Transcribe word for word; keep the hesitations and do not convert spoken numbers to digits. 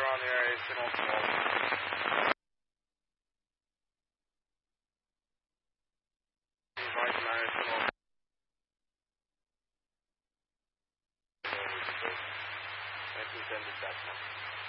on the area, signal small. Right nine, signal. That is ended that one.